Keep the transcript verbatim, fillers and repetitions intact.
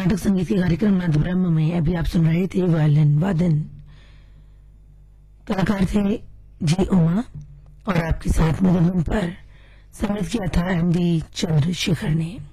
कर्नाटक संगीत के कार्यक्रम नाद ब्रह्म में अभी आप सुन रहे थे वायलिन वादन। कलाकार थे जी उमा और आपके साथ मधुबन पर संगीत किया था एम बी चंद्रशेखर ने।